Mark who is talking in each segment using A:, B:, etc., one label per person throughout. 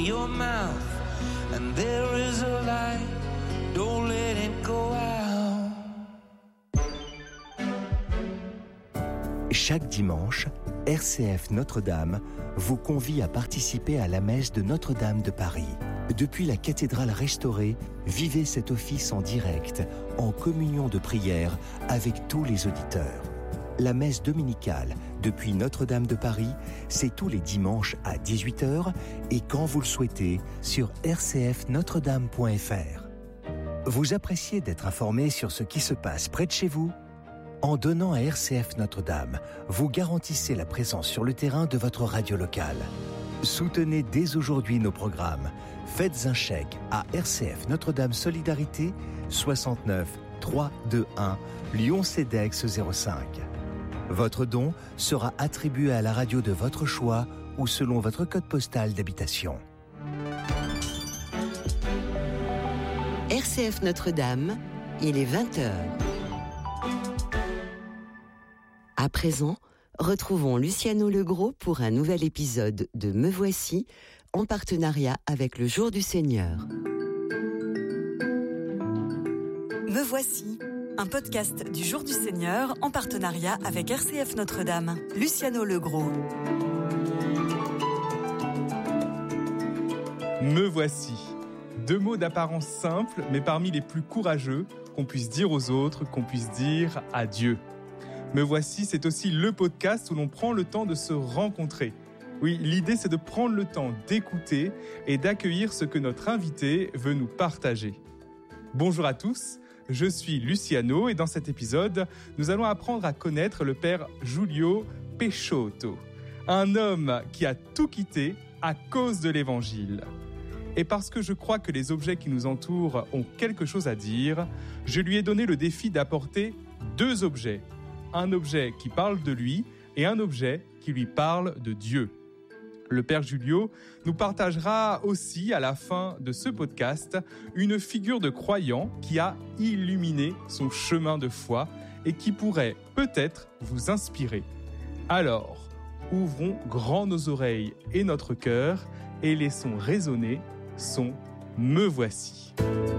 A: your mouth, and there is a light, don't let it go out.
B: Chaque dimanche, RCF Notre-Dame vous convie à participer à la messe de Notre-Dame de Paris. Depuis la cathédrale restaurée, vivez cet office en direct, en communion de prière avec tous les auditeurs. La messe dominicale depuis Notre-Dame de Paris, c'est tous les dimanches à 18h et quand vous le souhaitez sur rcfnotredame.fr. Vous appréciez d'être informé sur ce qui se passe près de chez vous ? En donnant à RCF Notre-Dame, vous garantissez la présence sur le terrain de votre radio locale. Soutenez dès aujourd'hui nos programmes. Faites un chèque à RCF Notre-Dame Solidarité 69 321 Lyon-Cedex 05. Votre don sera attribué à la radio de votre choix ou selon votre code postal d'habitation.
C: RCF Notre-Dame, il est 20h. À présent, retrouvons Luciano Legros pour un nouvel épisode de Me Voici, en partenariat avec le Jour du Seigneur.
D: Me Voici, un podcast du Jour du Seigneur en partenariat avec RCF Notre-Dame. Luciano Legros.
E: Me voici. 2 mots d'apparence simple, mais parmi les plus courageux qu'on puisse dire aux autres, qu'on puisse dire à Dieu. Me voici, c'est aussi le podcast où l'on prend le temps de se rencontrer. Oui, l'idée c'est de prendre le temps d'écouter et d'accueillir ce que notre invité veut nous partager. Bonjour à tous, je suis Luciano et dans cet épisode, nous allons apprendre à connaître le père Giulio Peixoto, un homme qui a tout quitté à cause de l'évangile. Et parce que je crois que les objets qui nous entourent ont quelque chose à dire, je lui ai donné le défi d'apporter 2 objets. Un objet qui parle de lui et un objet qui lui parle de Dieu. Le père Giulio nous partagera aussi à la fin de ce podcast une figure de croyant qui a illuminé son chemin de foi et qui pourrait peut-être vous inspirer. Alors, ouvrons grand nos oreilles et notre cœur et laissons résonner son « Me voici ».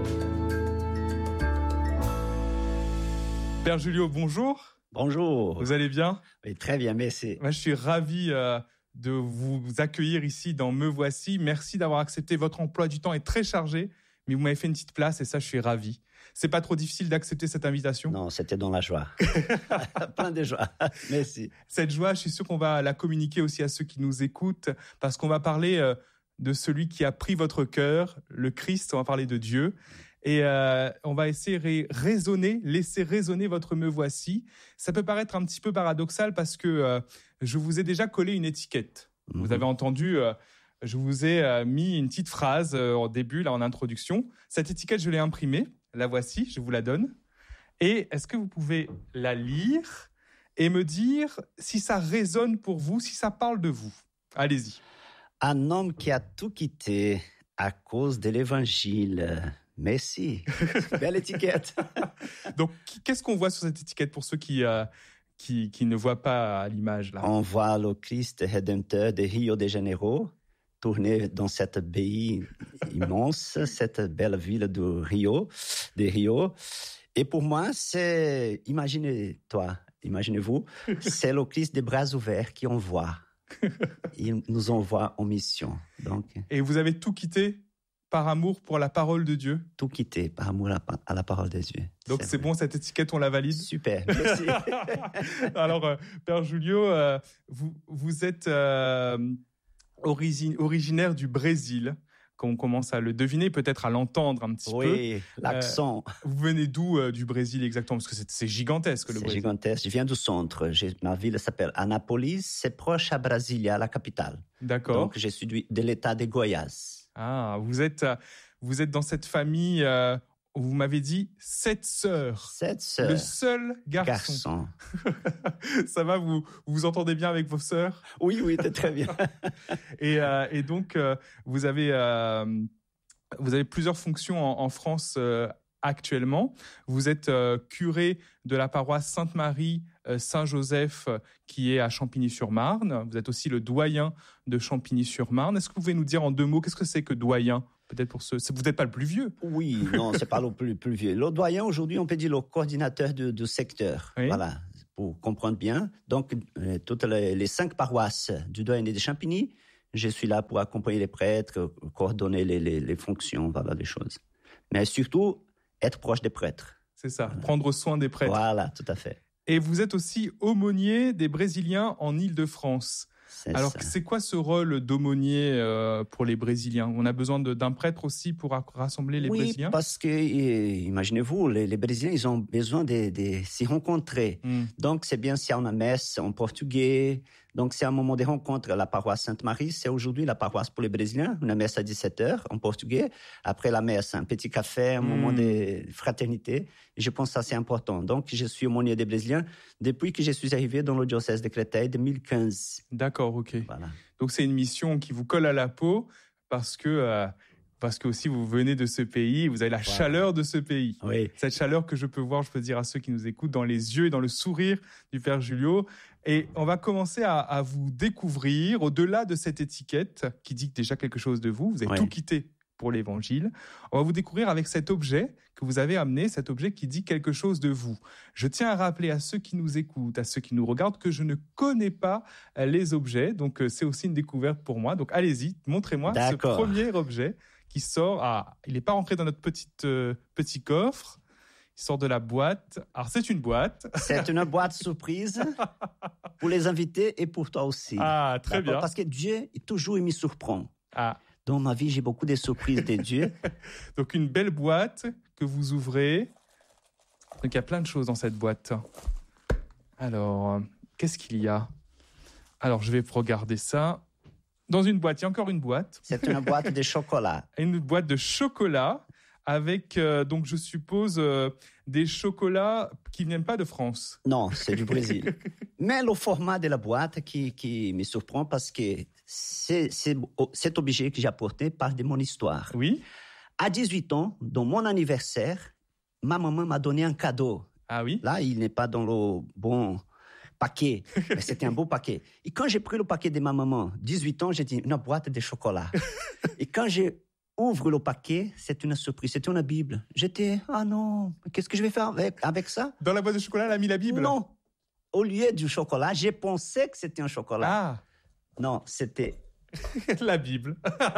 E: Père Giulio, bonjour.
F: Bonjour.
E: Vous allez bien ?
F: Oui, très bien, merci.
E: Moi, je suis ravi de vous accueillir ici dans Me Voici. Merci d'avoir accepté. Votre emploi du temps est très chargé, mais vous m'avez fait une petite place et ça, je suis ravi. C'est pas trop difficile d'accepter cette invitation ?
F: Non, c'était dans la joie. Plein de joie. Merci.
E: Cette joie, je suis sûr qu'on va la communiquer aussi à ceux qui nous écoutent parce qu'on va parler de celui qui a pris votre cœur, le Christ. On va parler de Dieu. Et on va essayer de laisser résonner votre Me Voici. Ça peut paraître un petit peu paradoxal parce que je vous ai déjà collé une étiquette. Vous avez entendu, je vous ai mis une petite phrase au début, là en introduction. Cette étiquette, je l'ai imprimée. La voici, je vous la donne. Et est-ce que vous pouvez la lire et me dire si ça résonne pour vous, si ça parle de vous ? Allez-y.
F: Un homme qui a tout quitté à cause de l'évangile. Merci. Belle étiquette.
E: Donc, qu'est-ce qu'on voit sur cette étiquette pour ceux qui ne voient pas à l'image là ?
F: On voit le Christ rédempteur de Rio de Janeiro tourner dans cette baie immense, cette belle ville de Rio. Et pour moi, c'est, imaginez-vous, c'est le Christ des bras ouverts qui envoie. Il nous envoie en mission. Donc.
E: Et vous avez tout quitté par amour pour la parole de Dieu ?
F: Tout quitté par amour à la parole de Dieu.
E: Donc c'est bon, cette étiquette, on la valide ?
F: Super, merci.
E: Alors, Père Giulio, vous êtes originaire du Brésil, comme on commence à le deviner, peut-être à l'entendre un petit peu.
F: Oui, l'accent.
E: Vous venez d'où du Brésil exactement ? Parce que c'est gigantesque le Brésil.
F: C'est gigantesque. Je viens du centre. Ma ville s'appelle Anápolis. C'est proche à Brasilia, la capitale.
E: D'accord.
F: Donc je suis de l'état de Goiás.
E: Ah, vous êtes dans cette famille, vous m'avez dit 7 sœurs.
F: 7 sœurs.
E: Le seul garçon. Ça va, vous vous entendez bien avec vos sœurs ?
F: Oui, très bien.
E: Et donc, vous avez plusieurs fonctions en France actuellement. Vous êtes curé de la paroisse Sainte-Marie Saint-Joseph qui est à Champigny-sur-Marne. Vous êtes aussi le doyen de Champigny-sur-Marne. Est-ce que vous pouvez nous dire en 2 mots qu'est-ce que c'est que doyen ? Peut-être pour ceux... Vous n'êtes pas le plus vieux.
F: Oui, non, c'est pas le plus vieux. Le doyen, aujourd'hui, on peut dire le coordinateur de secteur. Oui. Voilà, pour comprendre bien. Donc, toutes les 5 paroisses du doyenné de Champigny, je suis là pour accompagner les prêtres, coordonner les fonctions, voilà, les choses. Mais surtout, être proche des prêtres.
E: C'est ça, prendre soin des prêtres.
F: Voilà, tout à fait.
E: Et vous êtes aussi aumônier des Brésiliens en Île-de-France. Alors, c'est quoi ce rôle d'aumônier pour les Brésiliens ? On a besoin d'un prêtre aussi pour rassembler les Brésiliens ?
F: Oui, parce que, imaginez-vous, les Brésiliens, ils ont besoin de s'y rencontrer. Donc, c'est bien s'il y a une messe en portugais. Donc, c'est un moment de rencontre. La paroisse Sainte-Marie, c'est aujourd'hui la paroisse pour les Brésiliens. Une messe à 17h en portugais. Après la messe, un petit café, un moment de fraternité. Et je pense que ça, c'est important. Donc, je suis aumônier des Brésiliens depuis que je suis arrivé dans le diocèse de Créteil en 2015.
E: D'accord, ok.
F: Voilà.
E: Donc, c'est une mission qui vous colle à la peau parce que aussi vous venez de ce pays, vous avez la chaleur de ce pays.
F: Oui.
E: Cette chaleur que je peux voir, je peux dire à ceux qui nous écoutent, dans les yeux et dans le sourire du Père Julio. Et on va commencer à vous découvrir au-delà de cette étiquette qui dit déjà quelque chose de vous. Vous avez tout quitté pour l'Évangile. On va vous découvrir avec cet objet que vous avez amené, cet objet qui dit quelque chose de vous. Je tiens à rappeler à ceux qui nous écoutent, à ceux qui nous regardent, que je ne connais pas les objets. Donc, c'est aussi une découverte pour moi. Donc, allez-y, montrez-moi ce premier objet qui sort. Il n'est pas rentré dans notre petit coffre. Il sort de la boîte. Alors, c'est une boîte.
F: C'est une boîte surprise pour les invités et pour toi aussi.
E: Ah, très bien.
F: Parce que Dieu, toujours, il me surprend.
E: Ah.
F: Dans ma vie, j'ai beaucoup de surprises de Dieu.
E: Donc, une belle boîte que vous ouvrez. Donc, il y a plein de choses dans cette boîte. Alors, qu'est-ce qu'il y a ? Alors, je vais regarder ça. Dans une boîte, il y a encore une boîte.
F: C'est une boîte de chocolat.
E: Une boîte de chocolat avec, donc je suppose, des chocolats qui ne viennent pas de France.
F: Non, c'est du Brésil. Mais le format de la boîte qui me surprend parce que c'est cet objet que j'ai apporté parle de mon histoire.
E: Oui.
F: À 18 ans, dans mon anniversaire, ma maman m'a donné un cadeau.
E: Ah oui.
F: Là, il n'est pas dans le bon paquet, mais c'était un beau paquet. Et quand j'ai pris le paquet de ma maman, 18 ans, j'ai dit une boîte de chocolat. Et quand j'ouvre le paquet, c'est une surprise, c'est une Bible. J'étais, ah non, qu'est-ce que je vais faire avec ça ?
E: Dans la boîte de chocolat, elle a mis la Bible ?
F: Non, au lieu du chocolat, j'ai pensé que c'était un chocolat.
E: Ah.
F: Non, c'était
E: la Bible.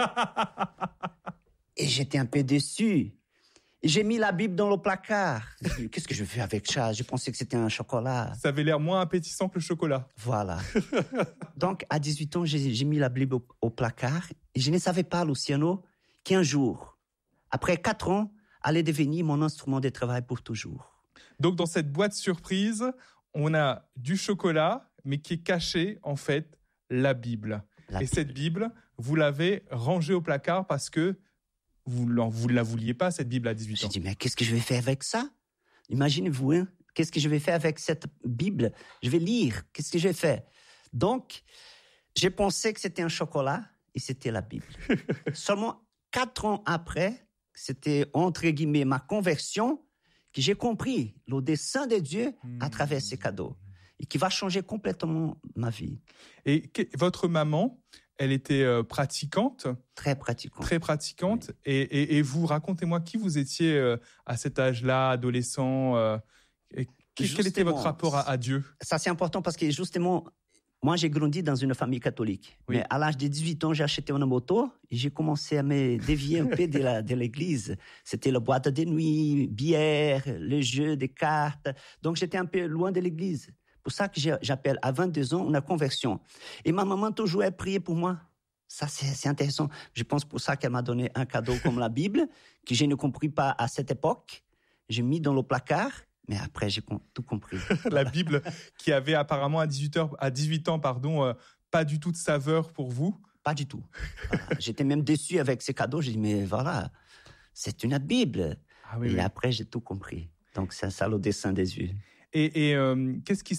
F: Et j'étais un peu déçu. J'ai mis la Bible dans le placard. Qu'est-ce que je fais avec ça ? Je pensais que c'était un chocolat.
E: Ça avait l'air moins appétissant que le chocolat.
F: Voilà. Donc, à 18 ans, j'ai mis la Bible au placard. Et je ne savais pas, Luciano, qu'un jour, après 4 ans, allait devenir mon instrument de travail pour toujours.
E: Donc, dans cette boîte surprise, on a du chocolat, mais qui est caché, en fait, la Bible. Cette Bible, vous l'avez rangée au placard parce que vous ne la vouliez pas, cette Bible, à 18 ans.
F: J'ai dit, mais qu'est-ce que je vais faire avec ça ? Imaginez-vous, hein, qu'est-ce que je vais faire avec cette Bible ? Je vais lire, qu'est-ce que je vais faire ? Donc, j'ai pensé que c'était un chocolat et c'était la Bible. Seulement 4 ans après, c'était entre guillemets ma conversion, que j'ai compris le dessein de Dieu à travers ces cadeaux et qui va changer complètement ma vie.
E: Et votre maman, elle était pratiquante ?
F: Très pratiquante.
E: Très pratiquante.
F: Oui.
E: Et vous, racontez-moi qui vous étiez à cet âge-là, adolescent. Quel était votre rapport à Dieu ?
F: Ça, c'est important parce que justement, moi, j'ai grandi dans une famille catholique. Oui. Mais à l'âge de 18 ans, j'ai acheté une moto et j'ai commencé à me dévier un peu de l'église. C'était la boîte de nuit, bière, le jeu des cartes. Donc, j'étais un peu loin de l'église. C'est pour ça que j'appelle à 22 ans une conversion. Et ma maman toujours a prié pour moi. Ça, c'est intéressant. Je pense pour ça qu'elle m'a donné un cadeau comme la Bible, que je ne compris pas à cette époque. J'ai mis dans le placard, mais après, j'ai tout compris.
E: La Bible qui avait apparemment à 18 ans, pas du tout de saveur pour vous.
F: Pas du tout. Voilà. J'étais même déçu avec ces cadeaux. J'ai dit, mais voilà, c'est une Bible. Ah, oui, et après, j'ai tout compris. Donc, c'est ça le dessein des yeux.
E: Et qu'est-ce qui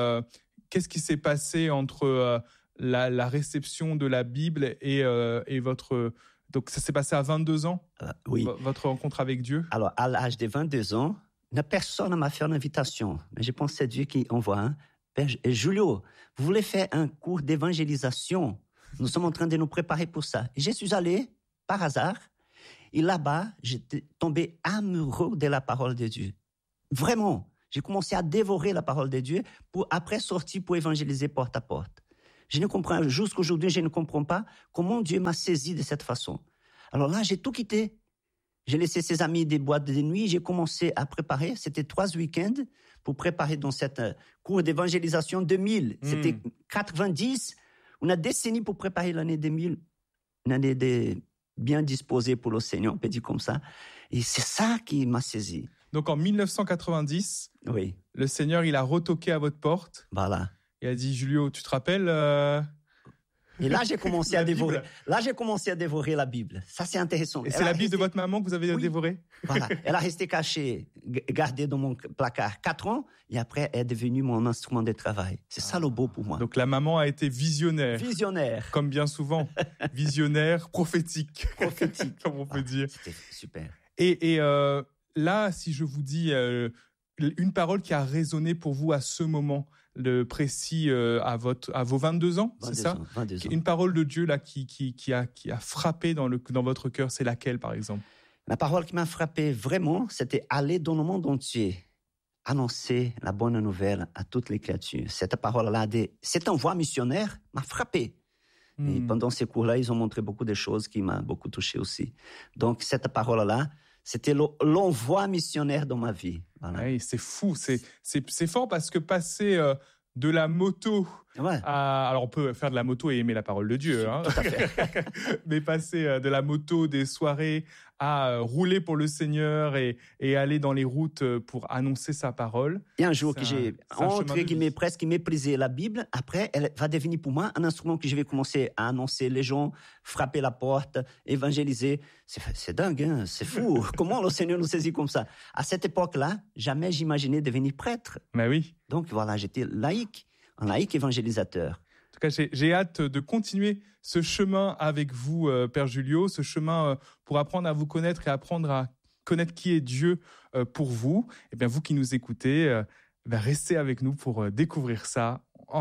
E: s'est passé entre la réception de la Bible et votre Donc ça s'est passé à 22 ans,
F: Oui.
E: Votre rencontre avec Dieu?
F: Alors, à l'âge de 22 ans, personne ne m'a fait une invitation. Mais je pense que c'est Dieu qui envoie. Hein? Père Julio, vous voulez faire un cours d'évangélisation? Nous sommes en train de nous préparer pour ça. Et je suis allé, par hasard, et là-bas, j'étais tombé amoureux de la parole de Dieu. Vraiment, j'ai commencé à dévorer la parole de Dieu pour après sortir pour évangéliser porte à porte. Je ne comprends, jusqu'aujourd'hui, je ne comprends pas comment Dieu m'a saisi de cette façon. Alors là, j'ai tout quitté. J'ai laissé ses amis des boîtes de nuit, j'ai commencé à préparer, c'était 3 week-ends pour préparer dans cette cours d'évangélisation 2000. C'était 90, une décennie pour préparer l'année 2000, une année bien disposée pour le Seigneur, on peut dire comme ça. Et c'est ça qui m'a saisi.
E: Donc en 1990,
F: oui.
E: Le Seigneur, il a retoqué à votre porte.
F: Voilà.
E: Il a dit, Julio, tu te rappelles
F: Et là, j'ai commencé à dévorer. Là, j'ai commencé à dévorer la Bible. Ça, c'est intéressant.
E: Et c'est la Bible de votre maman que vous avez dévorée?
F: Voilà. Elle a resté cachée, gardée dans mon placard 4 ans, et après, elle est devenue mon instrument de travail. C'est ça le beau pour moi.
E: Donc la maman a été visionnaire.
F: Visionnaire.
E: Comme bien souvent. Visionnaire, prophétique.
F: Prophétique.
E: Comme on peut dire.
F: C'était super.
E: Et là, si je vous dis une parole qui a résonné pour vous à ce moment précis à vos 22 ans, c'est ça?
F: 22 ans.
E: Une parole de Dieu là qui a frappé dans votre cœur, c'est laquelle par exemple?
F: La parole qui m'a frappé vraiment, c'était aller dans le monde entier, annoncer la bonne nouvelle à toutes les créatures. Cette parole-là, cet envoi missionnaire m'a frappé. Et pendant ces cours-là, ils ont montré beaucoup de choses qui m'ont beaucoup touché aussi. Donc cette parole-là, c'était l'envoi missionnaire dans ma vie. Voilà.
E: Oui, c'est fou, c'est fort parce que passer de la moto alors on peut faire de la moto et aimer la parole de Dieu, hein.
F: Tout à fait.
E: Mais passer de la moto, des soirées, à rouler pour le Seigneur et aller dans les routes pour annoncer sa parole.
F: Et un jour que j'ai, entre guillemets, presque méprisé la Bible, après, elle va devenir pour moi un instrument que je vais commencer à annoncer les gens, frapper la porte, évangéliser. C'est dingue, hein? C'est fou. Comment le Seigneur nous saisit comme ça? À cette époque-là, jamais j'imaginais devenir prêtre.
E: Mais oui.
F: Donc voilà, j'étais un laïc évangélisateur.
E: En tout cas, j'ai hâte de continuer ce chemin avec vous, Père Julio, ce chemin pour apprendre à vous connaître et apprendre à connaître qui est Dieu pour vous. Et bien, vous qui nous écoutez, restez avec nous pour découvrir ça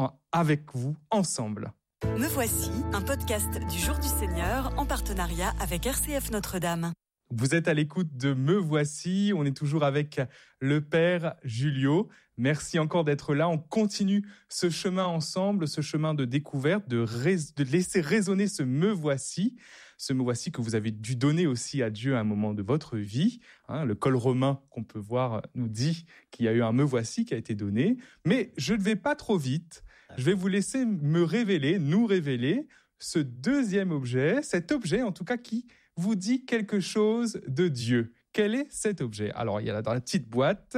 E: avec vous, ensemble.
D: Me voici, un podcast du Jour du Seigneur en partenariat avec RCF Notre-Dame.
E: Vous êtes à l'écoute de Me Voici, on est toujours avec le Père Julio. Merci encore d'être là, on continue ce chemin ensemble, ce chemin de découverte, de laisser résonner ce Me Voici que vous avez dû donner aussi à Dieu à un moment de votre vie. Hein, le col romain qu'on peut voir nous dit qu'il y a eu un Me Voici qui a été donné. Mais je ne vais pas trop vite, je vais vous laisser nous révéler ce deuxième objet, cet objet en tout cas qui vous dit quelque chose de Dieu. Quel est cet objet? Alors, il y a là dans la petite boîte.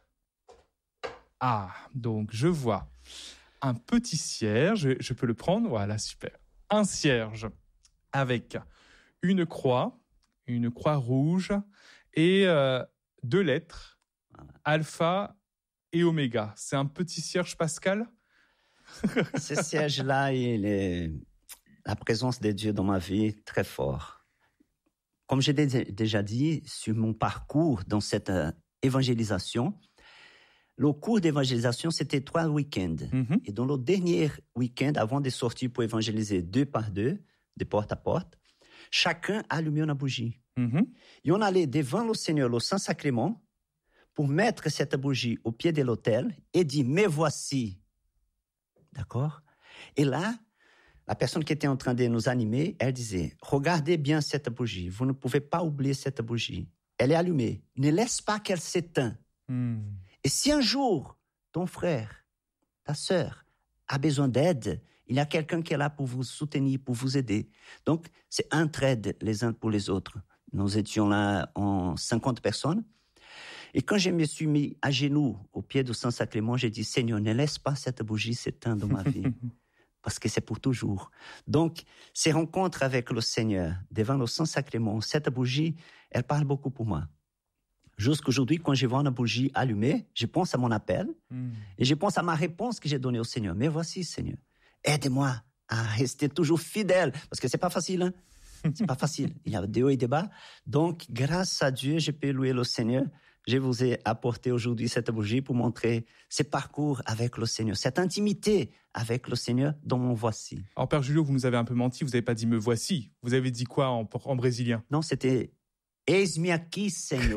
E: Ah, donc je vois un petit cierge. Je peux le prendre? Voilà, super. Un cierge avec une croix rouge et 2 lettres, alpha et oméga. C'est un petit cierge pascal?
F: Ce cierge-là, il est la présence de Dieu dans ma vie très fort. Comme j'ai déjà dit, sur mon parcours dans cette évangélisation, le cours d'évangélisation, c'était 3 week-ends. Et dans le dernier week-end, avant de sortir pour évangéliser 2 par 2, de porte à porte, chacun allumait une bougie. Et on allait devant le Seigneur, le Saint-Sacrement, pour mettre cette bougie au pied de l'autel et dire « Me voici ». D'accord? Et là, la personne qui était en train de nous animer, elle disait, regardez bien cette bougie, vous ne pouvez pas oublier cette bougie. Elle est allumée, ne laisse pas qu'elle s'éteigne. Et si un jour, ton frère, ta sœur, a besoin d'aide, il y a quelqu'un qui est là pour vous soutenir, pour vous aider. Donc, c'est entraide les uns pour les autres. Nous étions là en 50 personnes. Et quand je me suis mis à genoux au pied du Saint-Sacrement, j'ai dit, Seigneur, ne laisse pas cette bougie s'éteindre dans ma vie. Parce que c'est pour toujours. Donc, ces rencontres avec le Seigneur, devant le Saint-Sacrement, cette bougie, elle parle beaucoup pour moi. Jusqu'aujourd'hui, quand je vois une bougie allumée, je pense à mon appel et je pense à ma réponse que j'ai donnée au Seigneur. Mais voici, Seigneur, aide-moi à rester toujours fidèle, parce que c'est pas facile, hein? C'est pas facile. Il y a des hauts et des bas. Donc, grâce à Dieu, je peux louer le Seigneur. Je vous ai apporté aujourd'hui cette bougie pour montrer ce parcours avec le Seigneur, cette intimité avec le Seigneur dont on voici.
E: Alors, Père Julio, vous nous avez un peu menti, vous n'avez pas dit me voici. Vous avez dit quoi en brésilien?
F: Non, c'était Eis-me aqui, Seigneur.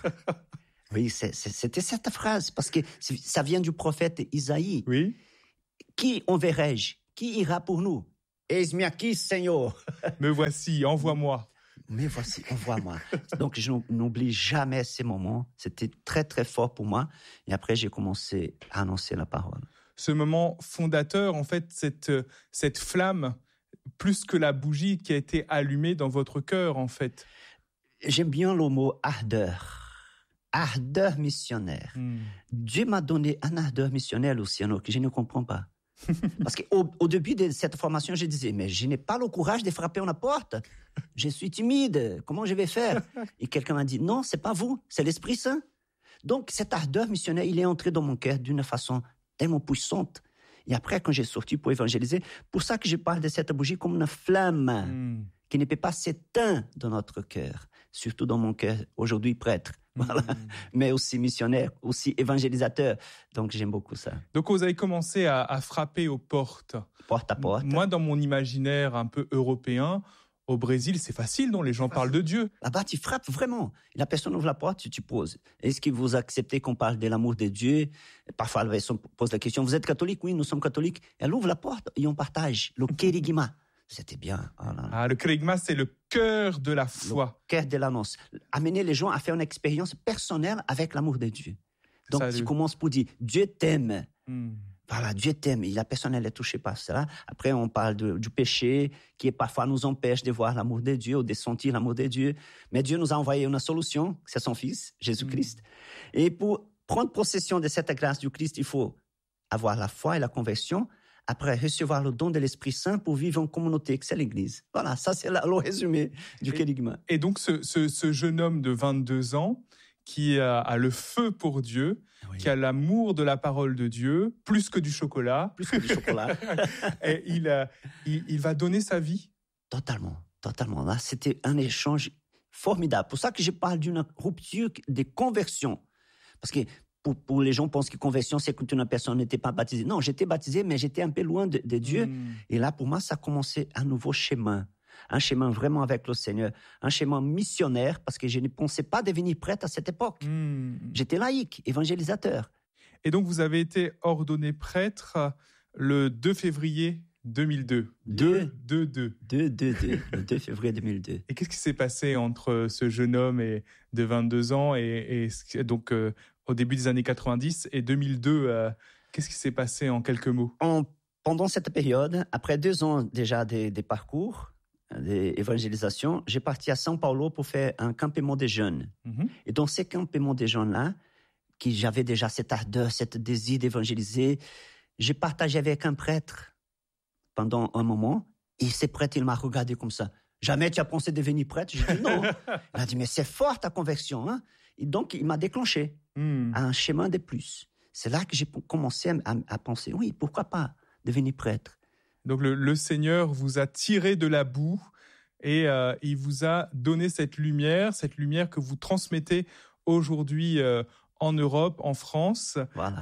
F: Oui, c'était cette phrase, parce que ça vient du prophète Isaïe.
E: Oui.
F: Qui enverrai-je? Qui ira pour nous? Eis-me aqui, Seigneur.
E: Me voici, envoie-moi.
F: Mais voici, envoie-moi. Donc, je n'oublie jamais ces moments. C'était très, très fort pour moi. Et après, j'ai commencé à annoncer la parole.
E: Ce moment fondateur, en fait, cette flamme, plus que la bougie qui a été allumée dans votre cœur, en fait.
F: J'aime bien le mot ardeur. Ardeur missionnaire. Dieu m'a donné un ardeur missionnaire, Luciano, que je ne comprends pas. Parce qu'au début de cette formation, je disais, mais je n'ai pas le courage de frapper à la porte. Je suis timide. Comment je vais faire? Et quelqu'un m'a dit, non, c'est pas vous, c'est l'Esprit Saint. Donc, cette ardeur missionnaire, il est entré dans mon cœur d'une façon tellement puissante. Et après, quand j'ai sorti pour évangéliser, pour ça que je parle de cette bougie comme une flamme qui ne peut pas s'éteindre dans notre cœur, surtout dans mon cœur aujourd'hui prêtre. Voilà. Mais aussi missionnaire, aussi évangélisateur. Donc, j'aime beaucoup ça.
E: Donc, vous avez commencé à frapper aux portes.
F: Porte à porte.
E: Moi, dans mon imaginaire un peu européen, au Brésil, c'est facile, non? Les gens parlent de Dieu.
F: Là-bas, tu frappes vraiment. La personne ouvre la porte, tu poses. Est-ce que vous acceptez qu'on parle de l'amour de Dieu? Parfois, la personne pose la question, vous êtes catholique? Oui, nous sommes catholiques. Elle ouvre la porte et on partage le kérigma. C'était bien.
E: Le kérigma, c'est le cœur de la foi.
F: Le cœur de l'annonce. Amener les gens à faire une expérience personnelle avec l'amour de Dieu. Donc, tu commences pour dire, Dieu t'aime. Voilà, Dieu t'aime. Et la personne, elle est touchée par cela. Après, on parle du péché qui parfois nous empêche de voir l'amour de Dieu ou de sentir l'amour de Dieu. Mais Dieu nous a envoyé une solution, c'est son Fils, Jésus-Christ. Et pour prendre possession de cette grâce du Christ, il faut avoir la foi et la conversion. Après, recevoir le don de l'Esprit Saint pour vivre en communauté, que c'est l'Église. Voilà, ça c'est le résumé du kérigma.
E: Et donc, ce jeune homme de 22 ans qui a le feu pour Dieu, qui a l'amour de la parole de Dieu, plus que du chocolat.
F: Plus que du chocolat.
E: Et il va donner sa vie.
F: Totalement. Là, c'était un échange formidable. Pour ça que je parle d'une rupture de conversion. Parce que pour les gens pensent que conversion, c'est quand une personne n'était pas baptisée. Non, j'étais baptisé, mais j'étais un peu loin de Dieu. Et là, pour moi, ça a commencé un nouveau chemin. Un chemin vraiment avec le Seigneur. Un chemin missionnaire, parce que je ne pensais pas devenir prêtre à cette époque. J'étais laïque, évangélisateur.
E: Et donc, vous avez été ordonné prêtre le 2 février 2002.
F: Le 2 février 2002.
E: Et qu'est-ce qui s'est passé entre ce jeune homme de 22 ans et donc au début des années 90 et 2002 qu'est-ce qui s'est passé en quelques mots?
F: Pendant cette période, après 2 ans déjà des parcours d'évangélisation, j'ai parti à São Paulo pour faire un campement des jeunes. Et dans ces campements des jeunes-là, qui j'avais déjà cette ardeur, cet désir d'évangéliser, j'ai partagé avec un prêtre pendant un moment, et ce prêtre, il m'a regardé comme ça. Jamais tu as pensé devenir prêtre? J'ai dit non. Il a dit, mais c'est fort ta conversion. Hein? Et donc, il m'a déclenché à un chemin de plus. C'est là que j'ai commencé à penser, oui, pourquoi pas devenir prêtre?
E: Donc, le Seigneur vous a tiré de la boue et il vous a donné cette lumière que vous transmettez aujourd'hui en Europe, en France,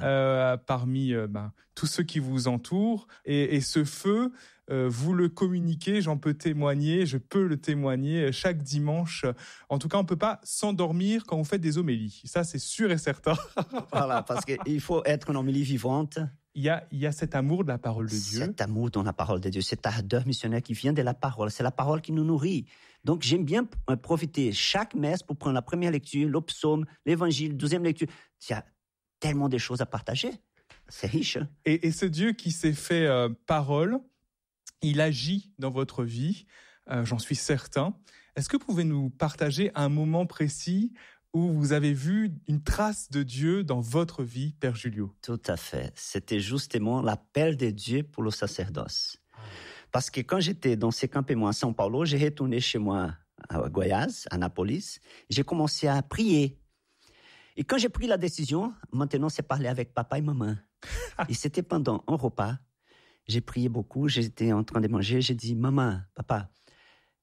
E: parmi tous ceux qui vous entourent. Et ce feu, vous le communiquez, je peux le témoigner chaque dimanche. En tout cas, on ne peut pas s'endormir quand vous faites des homélies. Ça, c'est sûr et certain.
F: Voilà, parce qu'il faut être une homélie vivante.
E: Il y a cet amour de la parole de Dieu.
F: Cet amour dans la parole de Dieu, cette ardeur missionnaire qui vient de la parole. C'est la parole qui nous nourrit. Donc, j'aime bien profiter chaque messe pour prendre la première lecture, le psaume, l'évangile, 12e lecture. Il y a tellement de choses à partager. C'est riche.
E: Et ce Dieu qui s'est fait parole, il agit dans votre vie, j'en suis certain. Est-ce que vous pouvez nous partager un moment précis où vous avez vu une trace de Dieu dans votre vie, Père Julio?
F: Tout à fait. C'était justement l'appel de Dieu pour le sacerdoce. Parce que quand j'étais dans ces campements à São Paulo, j'ai retourné chez moi à Goiás, à Nápoles, j'ai commencé à prier. Et quand j'ai pris la décision, maintenant c'est parler avec papa et maman. Et c'était pendant un repas, j'ai prié beaucoup, j'étais en train de manger, j'ai dit, maman, papa,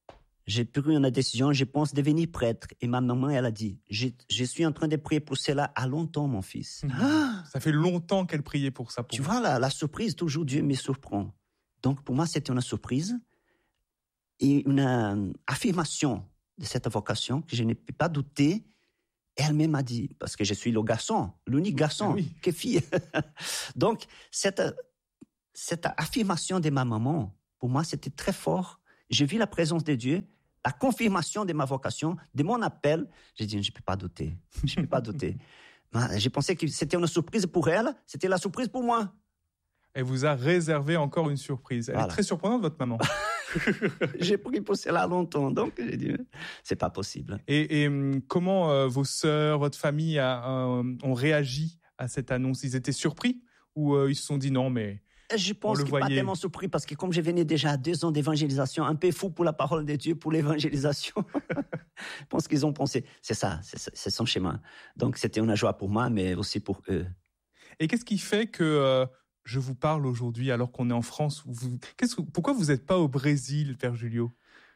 F: j'ai pris une décision, je pense devenir prêtre. Et ma maman, elle a dit, je suis en train de prier pour cela à longtemps, mon fils.
E: Ça fait longtemps qu'elle priait pour ça.
F: Tu vois, la surprise, toujours Dieu me surprend. Donc, pour moi, c'était une surprise et une affirmation de cette vocation que je ne peux pas douter. Elle-même m'a dit, parce que je suis le garçon, l'unique garçon, que fille. Donc, cette affirmation de ma maman, pour moi, c'était très fort. J'ai vu la présence de Dieu, la confirmation de ma vocation, de mon appel. J'ai dit, je ne peux pas douter. Je ne peux pas douter. J'ai pensé que c'était une surprise pour elle, c'était la surprise pour moi.
E: Elle vous a réservé encore une surprise. Elle est très surprenante, votre maman.
F: J'ai pris pour cela longtemps, donc j'ai dit, c'est pas possible.
E: Et comment vos sœurs, votre famille ont réagi à cette annonce? Ils étaient surpris ou ils se sont dit non, mais
F: je pense qu'ils ne sont pas tellement surpris parce que comme je venais déjà à 2 ans d'évangélisation, un peu fou pour la parole de Dieu, pour l'évangélisation, je pense qu'ils ont pensé, c'est ça, c'est son chemin. Donc c'était une joie pour moi, mais aussi pour eux.
E: Et qu'est-ce qui fait que je vous parle aujourd'hui alors qu'on est en France? Pourquoi vous n'êtes pas au Brésil, Père Julio?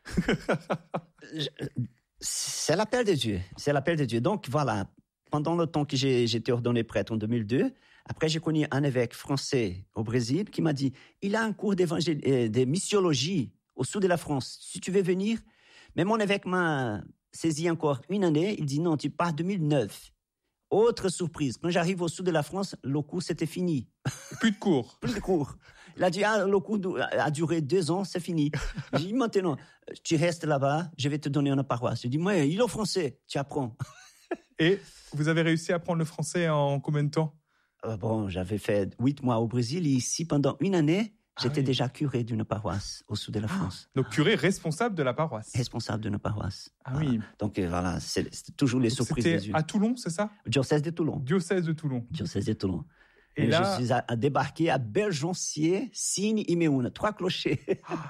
F: C'est l'appel de Dieu. C'est l'appel de Dieu. Donc voilà, pendant le temps que j'étais ordonné prêtre en 2002, après j'ai connu un évêque français au Brésil qui m'a dit, il a un cours de missiologie au sud de la France. Si tu veux venir, mais mon évêque m'a saisi encore une année. Il dit non, tu pars 2009. Autre surprise, quand j'arrive au sud de la France, le cours c'était fini.
E: Plus de cours.
F: Plus de cours. Il a dit, le cours a duré 2 ans, c'est fini. J'ai dit, maintenant, tu restes là-bas, je vais te donner une paroisse. J'ai dit, moi, il est français, tu apprends.
E: Et vous avez réussi à apprendre le français en combien de temps?
F: Bon, j'avais fait 8 mois au Brésil et ici, pendant une année, j'étais déjà curé d'une paroisse au sud de la France.
E: Donc curé responsable de la paroisse.
F: Responsable d'une paroisse.
E: Ah oui.
F: Donc voilà, c'est toujours les surprises des yeux.
E: C'était à Toulon, c'est ça?
F: Diocèse de Toulon.
E: Diocèse de Toulon.
F: Diocèse de Toulon.
E: Et là,
F: je suis débarqué à Belgencier, Signe et Méhoun, 3 clochers.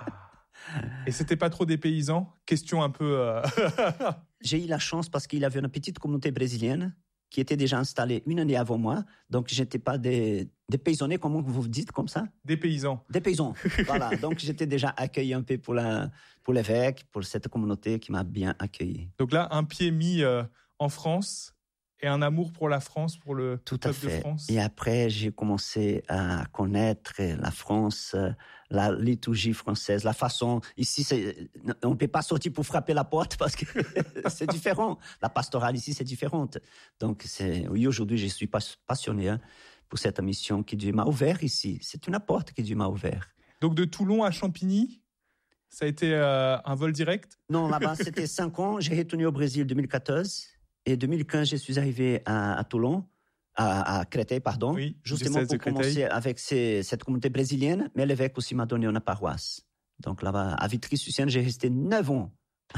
E: Et c'était pas trop des paysans? Question un peu...
F: J'ai eu la chance parce qu'il y avait une petite communauté brésilienne qui était déjà installée une année avant moi. Donc, je n'étais pas des paysonnés, comment vous dites comme ça?
E: Des paysans.
F: Des paysans, voilà. Donc, j'étais déjà accueilli un peu pour l'évêque, pour cette communauté qui m'a bien accueilli.
E: Donc là, un pied mis en France et un amour pour la France, pour le peuple de France.
F: Et après, j'ai commencé à connaître la France, la liturgie française, la façon... Ici, on ne peut pas sortir pour frapper la porte parce que c'est différent. La pastorale ici, c'est différente. Donc, oui, aujourd'hui, je suis passionné pour cette mission que Dieu m'a ouverte ici. C'est une porte que Dieu m'a ouverte.
E: Donc, de Toulon à Champigny, ça a été un vol direct?
F: Non, là-bas, c'était 5 ans. J'ai retourné au Brésil en 2014. Et en 2015, je suis arrivé à Toulon, à Créteil, pardon,
E: oui,
F: justement pour commencer avec cette communauté brésilienne, mais l'évêque aussi m'a donné une paroisse. Donc là-bas, à Vitry-sur-Seine, j'ai resté 9 ans.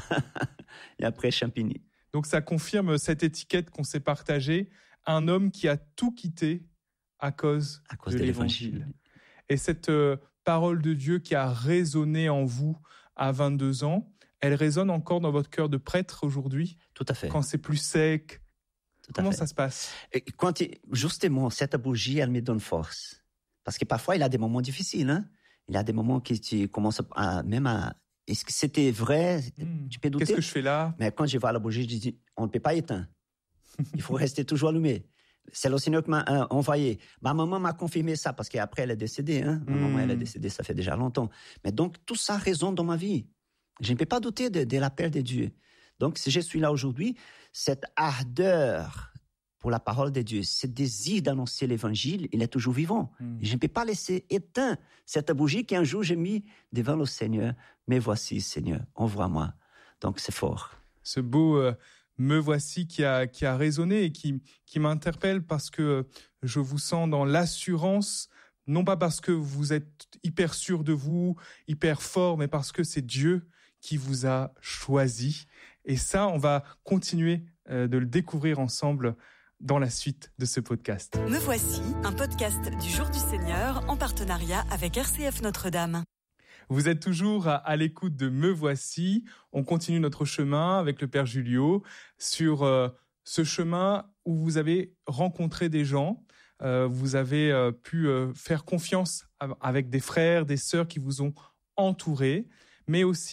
F: Et après, Champigny.
E: Donc ça confirme cette étiquette qu'on s'est partagée, un homme qui a tout quitté à cause de l'Évangile. Et cette parole de Dieu qui a résonné en vous à 22 ans, elle résonne encore dans votre cœur de prêtre aujourd'hui?
F: Tout à fait.
E: Quand c'est plus sec, comment ça se passe?
F: Et justement, cette bougie, elle me donne force. Parce que parfois, il y a des moments difficiles. Hein? Il y a des moments que tu commences même à... Est-ce que c'était vrai? Tu peux douter.
E: Qu'est-ce que je fais là?
F: Mais quand je vois la bougie, je dis, on ne peut pas éteindre. Il faut rester toujours allumé. C'est le Seigneur qui m'a envoyé. Ma maman m'a confirmé ça parce qu'après, elle est décédée. Hein? Ma maman, elle est décédée, ça fait déjà longtemps. Mais donc, tout ça résonne dans ma vie. Je ne peux pas douter de l'appel de Dieu. Donc, si je suis là aujourd'hui, cette ardeur pour la parole de Dieu, ce désir d'annoncer l'Évangile, il est toujours vivant. Et je ne peux pas laisser éteindre cette bougie qu'un jour j'ai mis devant le Seigneur. Mais voici, Seigneur, envoie-moi. Donc, c'est fort.
E: Ce beau me voici qui a résonné et qui m'interpelle parce que je vous sens dans l'assurance, non pas parce que vous êtes hyper sûr de vous, hyper fort, mais parce que c'est Dieu qui vous a choisi. Et ça, on va continuer de le découvrir ensemble dans la suite de ce podcast.
D: Me voici, un podcast du Jour du Seigneur en partenariat avec RCF Notre-Dame.
E: Vous êtes toujours à l'écoute de Me voici. On continue notre chemin avec le Père Julio sur ce chemin où vous avez rencontré des gens. Vous avez pu faire confiance avec des frères, des sœurs qui vous ont entouré, mais aussi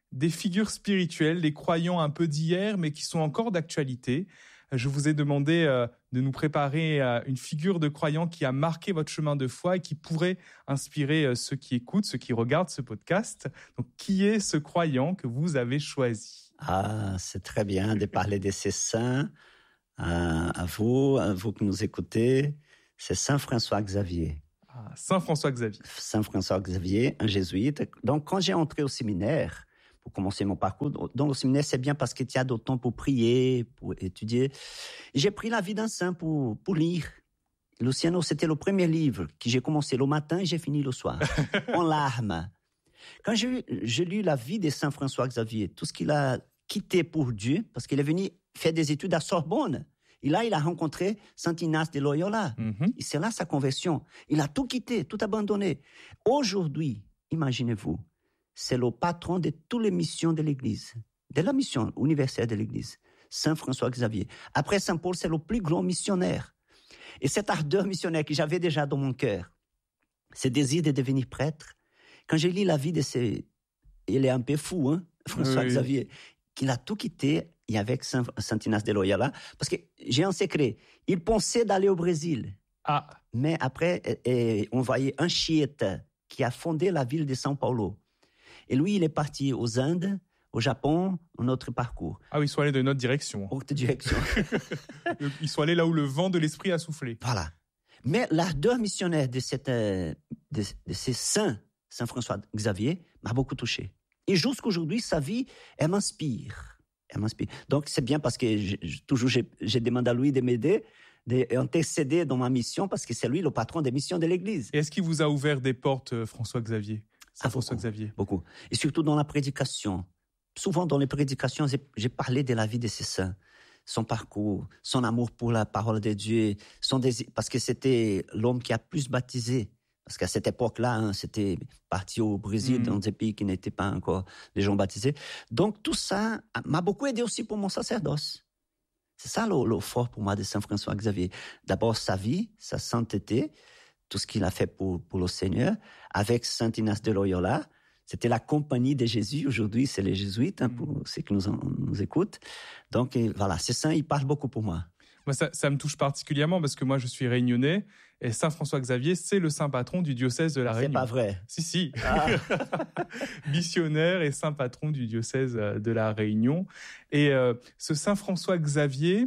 E: des figures spirituelles, des croyants un peu d'hier, mais qui sont encore d'actualité. Je vous ai demandé de nous préparer une figure de croyant qui a marqué votre chemin de foi et qui pourrait inspirer ceux qui écoutent, ceux qui regardent ce podcast. Donc, qui est ce croyant que vous avez choisi ?
F: Ah, c'est très bien de parler de ces saints à vous qui nous écoutez. C'est Saint François Xavier.
E: Ah, Saint François Xavier.
F: Saint François Xavier, un jésuite. Donc, quand j'ai entré au séminaire, pour commencer mon parcours, dans le séminaire, c'est bien parce qu'il y a d'autres temps pour prier, pour étudier. J'ai pris la vie d'un saint pour lire. Luciano, c'était le premier livre que j'ai commencé le matin et j'ai fini le soir, en larmes. Quand j'ai lu la vie de Saint François Xavier, tout ce qu'il a quitté pour Dieu, parce qu'il est venu faire des études à Sorbonne. Et là, il a rencontré Saint Ignace de Loyola. Et c'est là sa conversion. Il a tout quitté, tout abandonné. Aujourd'hui, imaginez-vous, c'est le patron de toutes les missions de l'Église, de la mission universelle de l'Église, Saint François Xavier. Après Saint Paul, c'est le plus grand missionnaire. Et cette ardeur missionnaire que j'avais déjà dans mon cœur, ce désir de devenir prêtre, quand j'ai lu la vie de ces... Il est un peu fou, hein, François Xavier, qu'il a tout quitté et avec Saint Ignace de Loyola, parce que j'ai un secret, il pensait d'aller au Brésil. Mais après, on voyait un chiite qui a fondé la ville de São Paulo. Et lui, il est parti aux Indes, au Japon, un autre parcours.
E: Ah oui, ils sont allés dans une autre direction.
F: Autre direction.
E: Ils sont allés là où le vent de l'esprit a soufflé.
F: Voilà. Mais l'ardeur missionnaire de ces saints, Saint François Xavier, m'a beaucoup touché. Et jusqu'aujourd'hui, sa vie, elle m'inspire. Donc, c'est bien parce que j'ai demandé à lui de m'aider, d'intercéder dans ma mission, parce que c'est lui le patron des missions de l'Église.
E: Et est-ce qu'il vous a ouvert des portes, François Xavier ? François Xavier.
F: Beaucoup. Et surtout dans la prédication. Souvent dans les prédications, j'ai parlé de la vie de ces saints, son parcours, son amour pour la parole de Dieu, parce que c'était l'homme qui a plus baptisé. Parce qu'à cette époque-là, c'était parti au Brésil, dans des pays qui n'étaient pas encore les gens baptisés. Donc tout ça m'a beaucoup aidé aussi pour mon sacerdoce. C'est ça le fort pour moi de Saint François Xavier. D'abord sa vie, sa sainteté, tout ce qu'il a fait pour le Seigneur. Avec Saint Ignace de Loyola, c'était la compagnie de Jésus. Aujourd'hui, c'est les jésuites, pour ceux qui nous écoutent. Donc voilà, ces saints, ils parlent beaucoup pour moi.
E: Moi, ça me touche particulièrement parce que moi, je suis réunionnais et Saint François Xavier, c'est le saint patron du diocèse de la Réunion.
F: C'est pas vrai.
E: Si. Missionnaire et saint patron du diocèse de la Réunion. Et ce Saint François Xavier,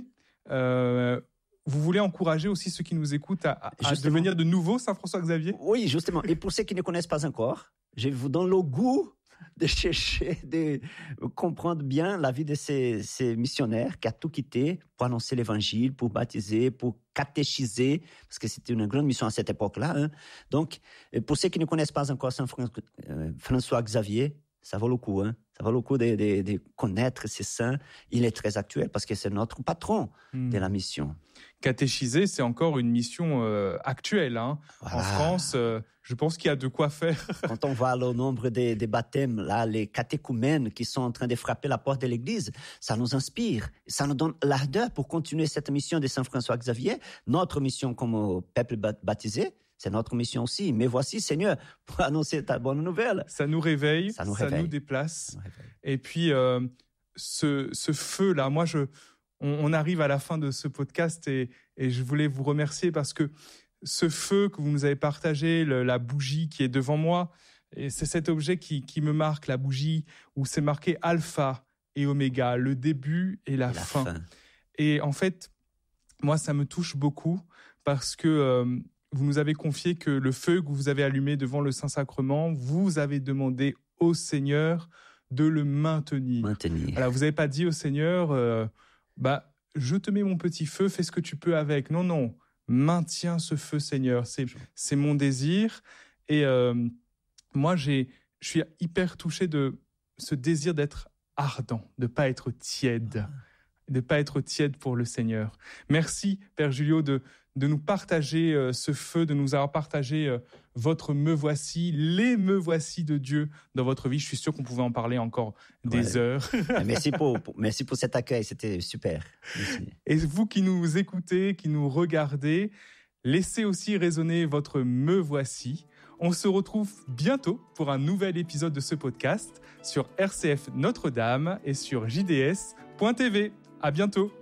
E: vous voulez encourager aussi ceux qui nous écoutent à devenir de nouveaux Saint François Xavier ?
F: Oui, justement. Et pour ceux qui ne connaissent pas encore, je vous donne le goût de chercher, de comprendre bien la vie de ces missionnaires qui a tout quitté pour annoncer l'évangile, pour baptiser, pour catéchiser, parce que c'était une grande mission à cette époque-là. Hein. Donc, pour ceux qui ne connaissent pas encore Saint François Xavier, ça vaut le coup. Hein. Ça vaut le coup de connaître ces saints. Il est très actuel parce que c'est notre patron de la mission.
E: Catéchiser, c'est encore une mission actuelle. Hein. Voilà. En France, je pense qu'il y a de quoi faire.
F: Quand on voit le nombre des baptêmes, là, les catéchumènes qui sont en train de frapper la porte de l'Église, ça nous inspire. Ça nous donne l'ardeur pour continuer cette mission de Saint François Xavier. Notre mission comme peuple baptisé, c'est notre mission aussi. Mais voici, Seigneur, pour annoncer ta bonne nouvelle.
E: Ça nous réveille, ça nous déplace. Et puis, ce feu-là, moi, on arrive à la fin de ce podcast et je voulais vous remercier parce que ce feu que vous nous avez partagé, la bougie qui est devant moi, et c'est cet objet qui me marque, la bougie, où c'est marqué Alpha et Oméga, le début et la fin. Et en fait, moi, ça me touche beaucoup parce que vous nous avez confié que le feu que vous avez allumé devant le Saint-Sacrement, vous avez demandé au Seigneur de le maintenir. Voilà, vous n'avez pas dit au Seigneur, je te mets mon petit feu, fais ce que tu peux avec. Non, maintiens ce feu, Seigneur. C'est mon désir. Et moi, je suis hyper touché de ce désir d'être ardent, de ne pas être tiède. De ne pas être tiède pour le Seigneur. Merci, Père Julio, de nous partager ce feu, de nous avoir partagé votre me voici, les me voici de Dieu dans votre vie. Je suis sûr qu'on pouvait en parler encore des heures.
F: Merci pour cet accueil, c'était super. Merci.
E: Et vous qui nous écoutez, qui nous regardez, laissez aussi résonner votre me voici. On se retrouve bientôt pour un nouvel épisode de ce podcast sur RCF Notre-Dame et sur jds.tv. À bientôt.